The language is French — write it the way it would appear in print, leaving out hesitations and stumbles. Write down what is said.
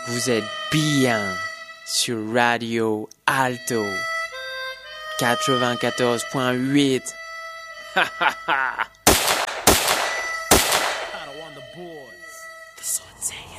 Vous êtes bien sur Radio Alto 94.8. Ha ha ha! The Soothsayer.